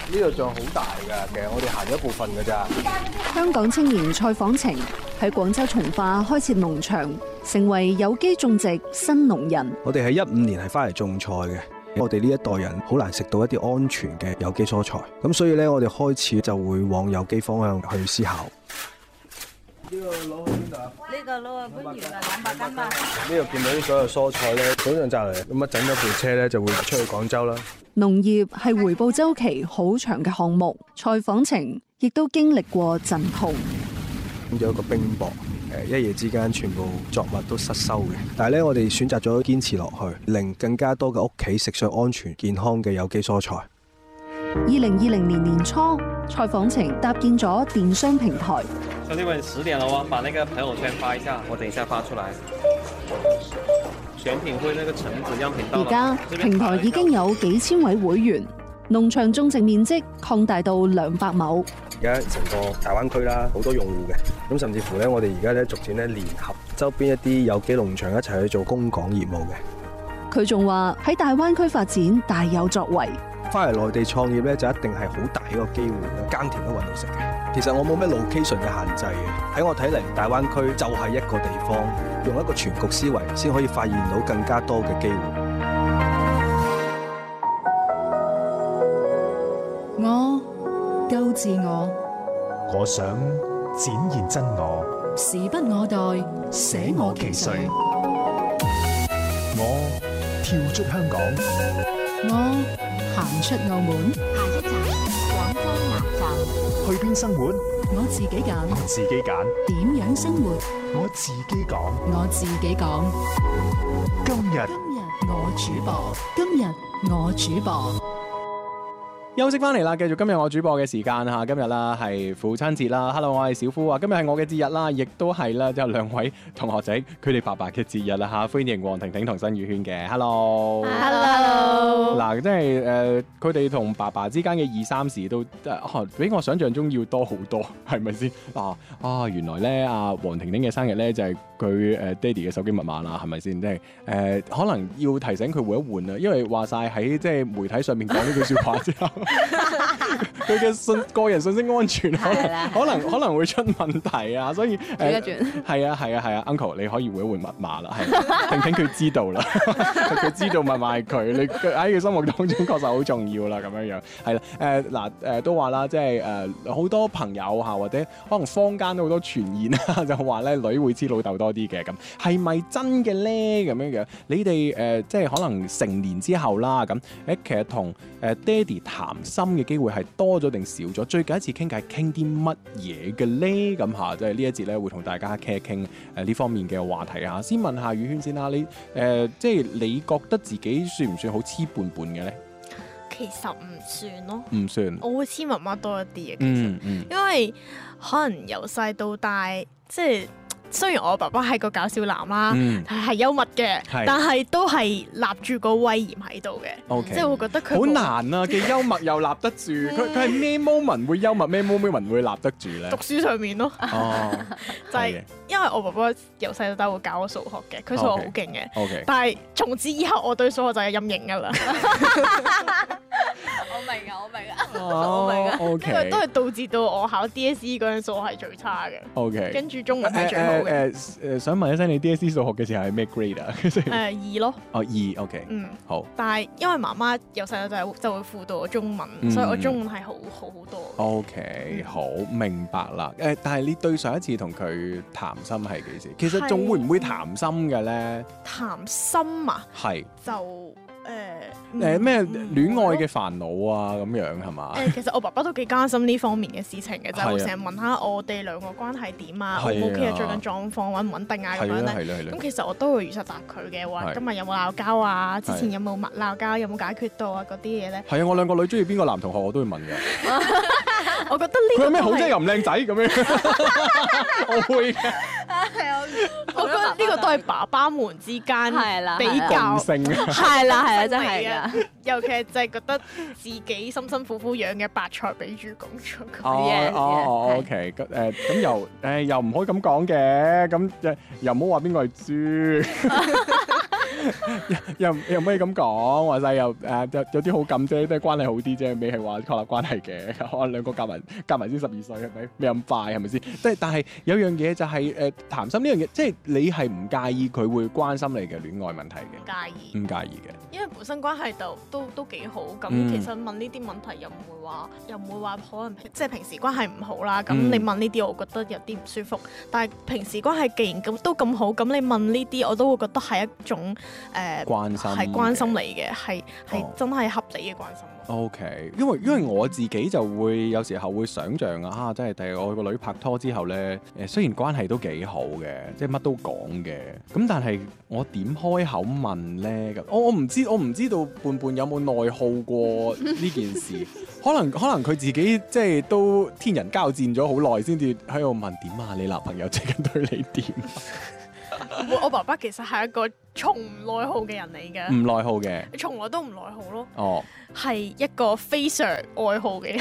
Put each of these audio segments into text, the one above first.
呢度仲好大㗎，其實我哋行咗一部分㗎咋。 香港青年蔡晃晴喺廣州從化開設農場，成為有機種植新農人。 我哋喺15年係翻嚟種菜嘅，我哋呢一代人好難食到一啲安全嘅有機蔬菜，咁所以咧我哋開始就會往有機方向去思考。呢個攞去邊度啊？ 呢個攞去番禺啊，200斤嘛。 呢度見到啲所有蔬菜咧，早上摘嚟，咁啊整咗部車咧就會出去廣州啦。 農業係回報週期好長嘅項目，蔡晃晴亦都經歷過陣痛。 咁有一個冰雹，一夜之間全部作物都失收嘅。但係咧，我哋選擇咗堅持落去，令更加多嘅屋企食上安全健康嘅有機蔬菜。 2020年年初，蔡晃晴搭建咗電商平台。 兄弟們，10點了哦，把那個朋友圈發一下，我等一下發出來。選品會那個橙子樣品到了。 而家平台已經有幾千位會員，農場種植面積擴大到200畝。 而家成個大灣區啦，好多用戶嘅，咁甚至乎咧，我哋而家咧逐漸咧聯合周邊一啲有機農場一齊去做供港業務嘅。 佢仲話喺大灣區發展大有作為。 翻嚟內地創業咧，就一定係好大一個機會嘅，耕田都揾到食嘅。其實我冇咩 location 嘅限制嘅，喺我睇嚟，大灣區就係一個地方，用一個全局思維先可以發現到更加多嘅機會。 我夠自我， 我想展現真我， 時不我待，捨我其誰。 我跳出香港， 我行出澳門， 下一站廣州南站。 去邊生活？ 我自己揀。 我自己揀。 點樣生活？ 我自己講。 我自己講。 今日我主播。今日我主播。 休息翻嚟啦，繼續今日我主播嘅時間嚇，今日啦係父親節啦。Hello， 我係小夫啊，今日係我嘅節日啦，亦都係啦，有兩位同學仔佢哋爸爸嘅節日啦嚇，歡迎黃婷婷同新宇軒嘅。Hello， 嗱，即係佢哋同爸爸之間嘅2、3事都比我想象中要多好多，係咪先？原來咧黃婷婷嘅生日咧就係佢爹哋嘅手機密碼啦，係咪先？即係可能要提醒佢換一換啦，因為話晒喺即係媒體上面講呢句説話之後。佢嘅個人信息安全可能會出問題啊，所以係啊 Uncle 你可以換一換密碼啦，係婷婷佢知道啦，佢知道密碼係佢，你喺佢心目當中確實好重要啦，咁樣係啦，都話啦，即係好多朋友嚇或者可能坊間都好多傳言啦，就話咧女會知老豆多啲嘅，咁係咪真嘅咧？咁樣你哋即係可能成年之後啦，咁其實同爹哋談心嘅機會係多咗定少咗？最近一次傾偈傾啲乜嘢嘅咧？咁嚇，即係呢一節咧會同大家傾一傾呢方面嘅話題啊。先問下宇軒先啦，你即係你覺得自己算唔算好黐伴伴嘅咧？ 其實唔算咯， 唔算。 我會黐媽媽多一啲嘅，其實，因為可能由細到大，即係。雖然我爸爸係個搞笑男啦，係幽默嘅，但係都係立住個威嚴喺度嘅，即係會覺得佢好難啊！既幽默又立得住，佢係咩 moment 會幽默，咩 moment 會立得住咧？ 讀書上面咯，就係因為我爸爸由細到大會教我數學嘅，佢數學好勁嘅，但係從此以後我對數學就有陰影㗎啦。我明啊，因為都係導致到我考 DSE 嗰陣數學係最差嘅，跟住中文係最好嘅。 想問一聲，你 DSE 數學嘅時候係咩 grade 啊 ？2咯。 2 OK。好。 但係因為媽媽由細到大就會輔導我中文，所以我中文係好多。 OK， 好明白啦。但係你對上一次同佢談心係幾時？其實仲會唔會談心嘅咧？ 談心啊？ 係。 就。 咩戀愛嘅煩惱啊咁樣係嘛？ 其實我爸爸都幾關心呢方面嘅事情嘅，就係會成日問下我哋兩個關係點啊，O 唔 OK 啊，最近狀況穩唔穩定啊咁樣咧。咁其實我都會如實答佢嘅，話今日有冇鬧交啊？之前有冇鬧交？有冇解決到啊？嗰啲嘢咧。係啊，我兩個女中意邊個男同學我都會問嘅。 我覺得呢個佢有咩好啫？又唔靚仔咁樣，我會嘅。 我覺得呢個都係爸爸們之間比較性係啦，真係㗎。 尤其係就係覺得自己辛辛苦苦養嘅白菜俾豬拱出佢。 OK， 咁又唔可以咁講嘅，咁又唔好話邊個係豬。 又唔可以咁講，話晒又有啲好感啫，都係關係好啲啫，未係話確立關係嘅。可能兩個夾埋先12歲，係咪？未咁快係咪先？但係有樣嘢就係談心呢樣嘢，即係你係唔介意佢會關心你嘅戀愛問題嘅？唔介意嘅， 因為本身關係都幾好。咁其實問呢啲問題又唔會話可能即係平時關係唔好啦。咁你問呢啲，我覺得有啲唔舒服。但係平時關係既然都咁好，咁你問呢啲，我都會覺得係一種關心， 係關心你嘅，係真係合理嘅關心。 OK，因為我自己就會有時候會想像啊，真係第日我個女拍拖之後咧，雖然關係都幾好嘅，即係乜都講嘅，咁但係我點開口問咧？咁我唔知道伴伴有冇內耗過呢件事？可能佢自己即係都天人交戰咗好耐，先至喺度問點啊？你男朋友最近對你點？ 我爸爸其實係一個從唔內耗嘅人嚟嘅， 唔內耗嘅， 從來都唔內耗咯。 哦， 係一個非常愛好嘅人，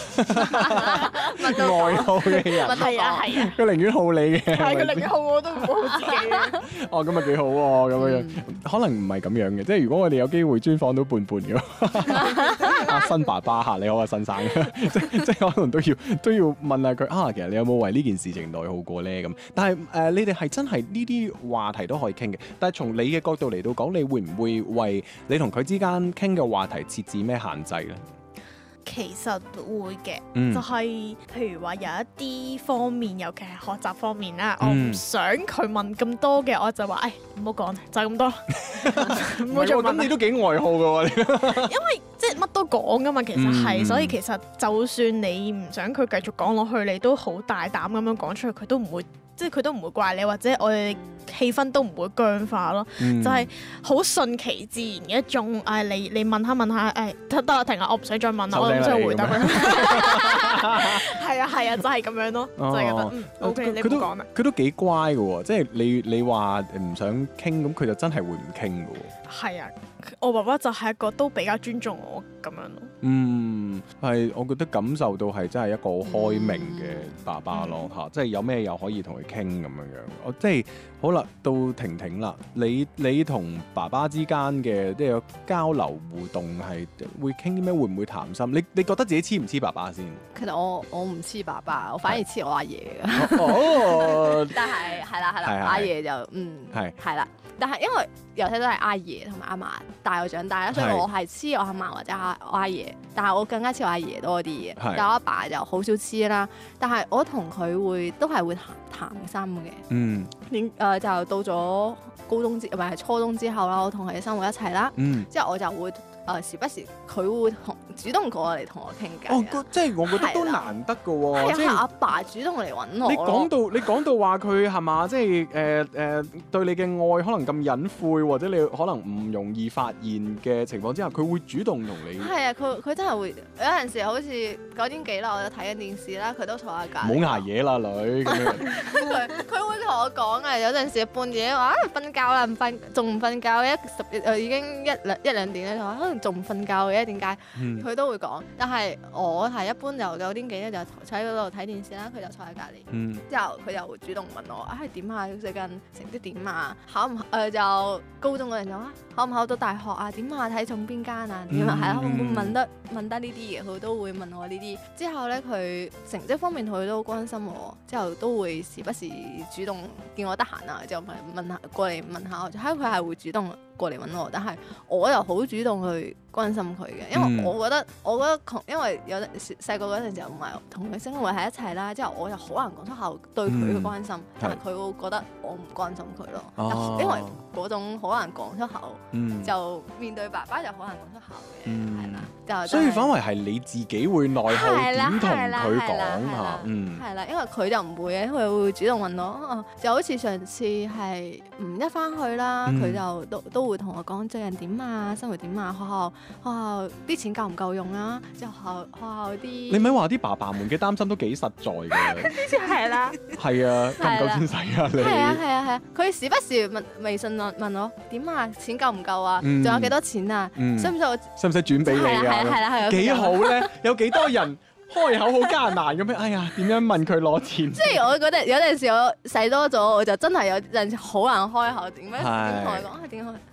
愛好嘅人， 係啊， 佢寧願好你嘅， 係佢寧願好我都唔好自己嘅。 哦，咁咪幾好喎，咁樣可能唔係咁樣嘅，即係如果我哋有機會專訪到伴伴嘅，新爸爸嚇，你好啊，新生，即係可能都要問下佢啊，其實你有冇為呢件事情內耗過咧？咁，但係你哋係真係呢啲話題都可以傾嘅，但係從你嘅角度嚟到講，你會唔會為你同佢之間傾嘅話題設置咩限制咧？ 其實會嘅，就係譬如話有一啲方面，尤其係學習方面啦，我唔想佢問咁多嘅，我就話唔好講，就係咁多，唔好再問。 咁你都幾愛好㗎喎， 因為即係乜都講㗎嘛，其實係，所以其實就算你唔想佢繼續講落去，你都好大膽咁樣講出去，佢都唔會。即係佢都唔會怪你，或者我哋氣氛都唔會僵化咯，就係好順其自然嘅一種。你問下，得啦，停下，我唔想再問啦，我唔想回答佢。係啊，就係咁樣咯，就係覺得OK，你唔講啦。 佢都幾乖嘅喎，即係你話唔想傾，咁佢就真係會唔傾嘅喎。 係啊，我爸爸就係一個都比較尊重我咁樣咯。 係，我覺得感受到係真係一個好開明嘅爸爸咯嚇，即係有咩又可以同佢傾咁樣樣。即係好啦，到婷婷啦，你同爸爸之間嘅即係交流互動係會傾啲咩？會唔會談心？你覺得自己黐唔黐爸爸先？ 其實我唔黐爸爸，我反而黐我阿爺㗎。但係係啦，阿爺就係啦。但係因為由細都係阿爺同埋阿嫲帶我長大啦，所以我係黐我阿嫲或者我阿爺，但係我更加黐我阿爺多啲嘅。但我阿爸就好少黐啦。但係我同佢都係會談心嘅。就到咗高中唔係初中之後啦，我同佢哋生活一齊啦。之後我就會時不時佢會主動過嚟同我傾偈。 即係我覺得都難得㗎喎。 係阿爸主動嚟揾我。 你講到話佢係嘛？即係對你嘅愛可能咁隱晦，或者你可能唔容易發現嘅情況之下，佢會主動同你。 係啊，佢真係會有陣時好似9點幾啦，我就睇緊電視啦，佢都坐喺隔離。 唔好捱夜啦，女咁樣。 佢會同我講啊，有陣時半夜話瞓覺啦，仲唔瞓覺？已經一兩點咧，就話可能仲唔瞓覺嘅，點解？佢都會講。但係我係一般就9點幾咧，就坐喺嗰度睇電視啦，佢就坐喺隔離。之後佢就會主動問我點啊？最近成績點啊？考唔就高中嗰陣就考唔考到大學啊？點啊？睇中邊間啊？點啊？係啦，會問得呢啲嘅，佢都會問我呢啲。之後咧，佢成績方面佢都關心我，之後都會時不時主動見我得閒啊，之後問下過嚟問下我。佢係會主動過嚟揾我，但係我又好主動去關心佢嘅，因為我覺得因為有細個嗰陣時候唔係同佢生活喺一齊啦，之後我又好難講出口對佢嘅關心，但係佢會覺得我唔關心佢咯，因為嗰種好難講出口，就面對爸爸就好難講出口嘅，係啦， 所以反為係你自己會內耗點同佢講嚇， 係啦，因為佢就唔會嘅，佢會主動問我，就好似上次係一返去啦，佢就都會同我講最近點啊，生活點啊，學校啲錢夠唔夠用啊？之後學校啲你咪話啲爸爸們嘅擔心都幾實在嘅。 之前係啦， 係啊，夠唔夠錢使啊？你係啊，佢時不時問微信問我點啊，錢夠唔夠啊？仲有幾多錢啊？使唔使轉俾你啊？係啊， 幾好咧？有幾多人開口好艱難咁樣？哎呀，點樣問佢攞錢？ 即係我覺得有陣時我使多咗，我就真係有陣時好難開口，點同佢講點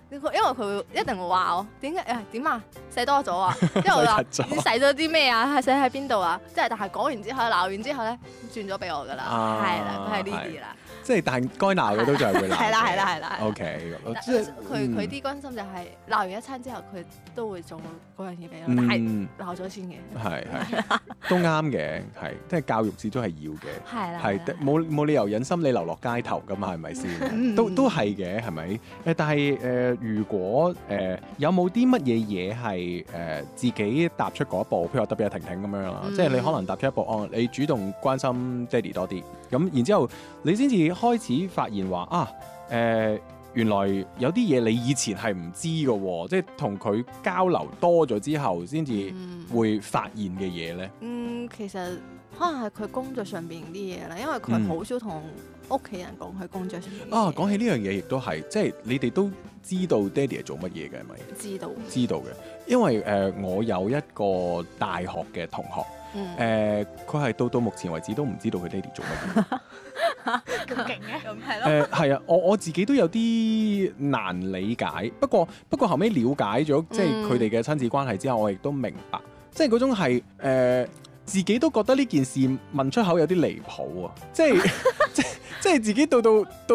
因為佢會一定會話我點解點啊寫多咗啊，因為我話寫錯你寫咗啲咩啊，寫喺邊度啊，即係但係講完之後鬧完之後咧轉咗俾我㗎啦，係啦，佢係呢啲啦。 即係但係該鬧嘅都仲係會鬧嘅。 係啦。 OK，即即係係佢啲關心就係鬧完一餐之後，佢都會做嗰樣嘢俾我，但係鬧咗先嘅。 係都啱嘅，係即係教育始終係要嘅。 係啦， 係冇理由忍心你流落街頭㗎嘛，係咪先？都係嘅，係咪？但係如果有冇啲乜嘢嘢係自己踏出嗰一步？譬如話特別係婷婷咁樣啦，即係你可能踏出一步，你主動關心爹哋多啲，咁然之後你先至開始發現話啊原來有啲嘢你以前係唔知嘅喎，即係同佢交流多咗之後先至會發現嘅嘢咧。 其實可能係佢工作上邊啲嘢啦，因為佢好少同屋企人講佢工作上邊。 講起呢樣嘢，亦都係即係你哋都知道爹哋係做乜嘢嘅係咪？知道嘅，因為我有一個大學嘅同學，佢係到目前為止都唔知道佢爹哋做乜嘢。 咁勁嘅， 咁係咯。 係啊，我自己都有啲難理解，不過後尾了解咗即係佢哋嘅親子關係之後，我亦都明白，即係嗰種係自己都覺得呢件事問出口有啲離譜啊！即係即係自己到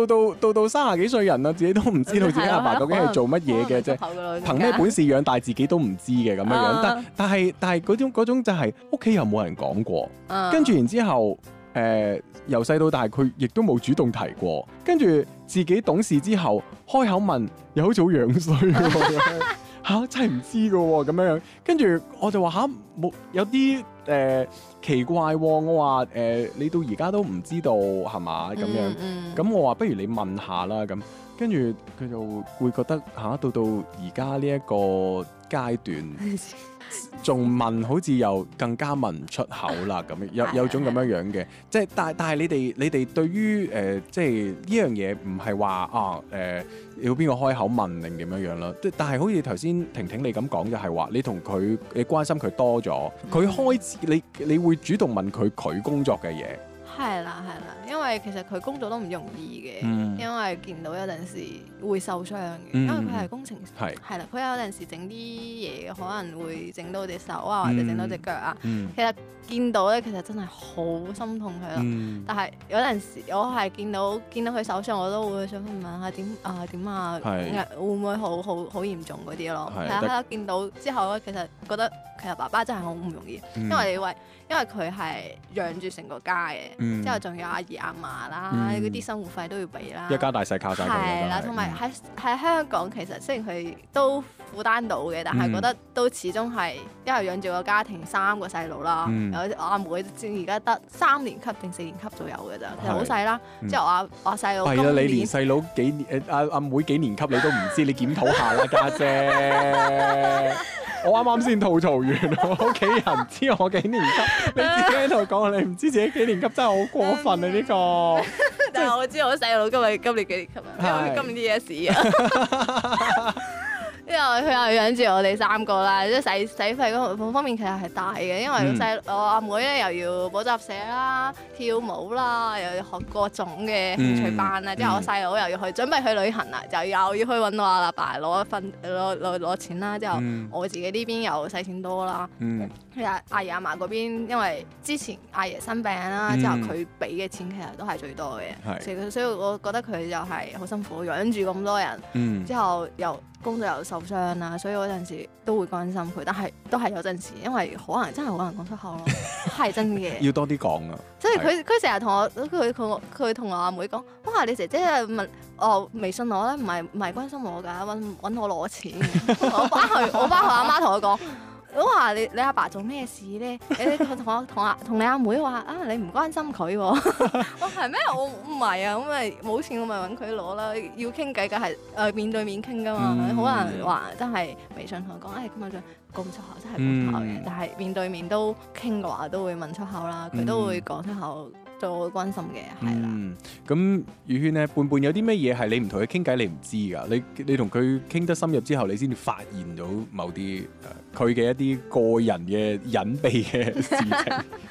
30幾歲人啦，自己都唔知道自己阿爸究竟係做乜嘢嘅啫，憑咩本事養大自己都唔知嘅咁樣樣。但係嗰種就係屋企又冇人講過，跟住然之後由細到大佢亦都冇主動提過，跟住自己懂事之後開口問，又好似好樣衰喎嚇，真係唔知㗎喎咁樣樣。跟住我就話冇有啲奇怪喎，我話你到而家都唔知道係嘛咁樣，咁我話不如你問下啦咁，跟住佢就會覺得到而家呢一個階段仲問，好似又更加問唔出口啦咁樣，有種咁樣樣嘅，即係但係你哋對於即係呢樣嘢唔係話要邊個開口問定點樣樣啦？但係好似頭先婷婷你咁講，就係話你同佢你關心佢多咗，佢開始你會主動問佢工作嘅嘢。係啦，因為其實佢工作都唔容易嘅，因為見到有陣時會受傷嘅，因為佢係工程師，係啦，佢有陣時整啲嘢可能會整到隻手啊，或者整到隻腳啊，其實見到咧，其實真係好心痛佢咯。但係有陣時我係見到佢受傷，我都會想問下點啊，會唔會好嚴重嗰啲咯？係啊，見到之後咧，其實覺得其實爸爸真係好唔容易，因為佢係養住成個家嘅，之後仲有阿爺阿嫲啦，嗰啲生活費都要俾啦， 一家大細靠晒佢。 係啦，同埋喺香港其實雖然佢都負擔到嘅，但係覺得都始終係因為養住個家庭3個細路啦，有我阿妹而家得3年級定4年級左右嘅咋，其實好細啦。之後我細佬係啦，你連細佬幾年阿妹幾年級你都唔知，你檢討下啦，家姐。我啱啱先吐槽完，我屋企人知我幾年級，你自己喺度講，你唔知自己幾年級，真係好過分啊！呢個， 但係我知我細佬今年幾年級啊？因為今年 DSE 啊。因為佢又養住我哋3個啦，即係使費嗰方面其實係大嘅，因為我阿妹咧又要補習社啦、跳舞啦，又要學各種嘅興趣班啦，之後我細佬又要去準備去旅行啦，就又要去揾我阿爸攞錢啦，之後我自己呢邊又使錢多啦。其實阿爺阿嫲嗰邊，因為之前阿爺生病啦，之後佢俾嘅錢其實都係最多嘅，所以我覺得佢就係好辛苦養住咁多人，之後又工作又受傷啦，所以嗰陣時都會關心佢，但係都係有陣時，因為可能真係好難講出口咯，係真嘅。 要多啲講啊！ 即係佢成日同佢同我阿妹講，哇！你姐姐問微信我咧，唔係關心我㗎，揾我攞錢。我爸佢阿媽同我講。我話你阿爸做咩事咧？你同你阿妹話你唔關心佢喎。我係咩？我唔係啊，咁咪冇錢我咪揾佢攞啦。要傾偈梗係面對面傾噶嘛，好難話真係微信同我講，咁樣講唔出口真係講唔出口嘅。但係面對面都傾嘅話，都會問出口啦，佢都會講出口。做關心嘅係啦。 咁宇軒咧，伴有啲咩嘢係你唔同佢傾偈你唔知㗎？你同佢傾得深入之後，你先至發現到某啲佢嘅一啲個人嘅隱秘嘅事情。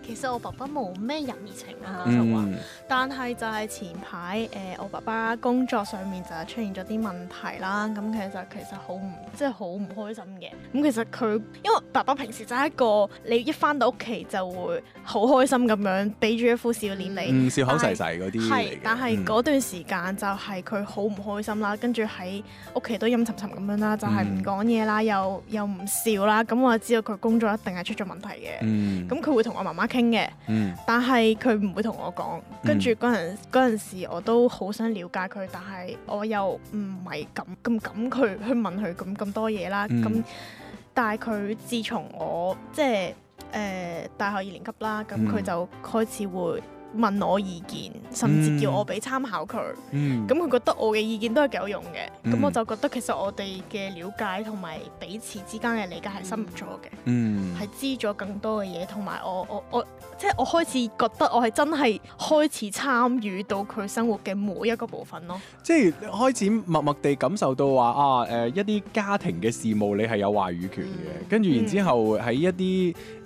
其實我爸爸冇咩人熱情啊，就話， 嗯但係就係前排我爸爸工作上面就係出現咗啲問題啦，咁其實好唔開心嘅。咁其實佢因為爸爸平時就係一個你一返到屋企就會好開心咁樣俾住一副笑臉你， 笑口噬噬嗰啲嚟嘅， 但係嗰段時間就係佢好唔開心啦，跟住喺屋企都陰沉沉咁樣啦，就係唔講嘢啦，又唔笑啦，咁我就知道佢工作一定係出咗問題嘅。咁佢會同我媽媽傾嘅，但係佢唔會同我講。跟住嗰陣時我都好想了解佢，但係我又唔係咁敢去問佢咁多嘢啦。咁但係佢自從我即係大學2年級啦，咁佢就開始會問我意見，甚至叫我俾參考佢。咁佢覺得我嘅意見都係幾有用嘅。咁我就覺得其實我哋嘅了解同埋彼此之間嘅理解係深入咗嘅，係知咗更多嘅嘢，同埋我即係我開始覺得我係真係開始參與到佢生活嘅每一個部分咯。 即係開始默默地感受到話一啲家庭嘅事務你係有話語權嘅，跟住然之後喺一啲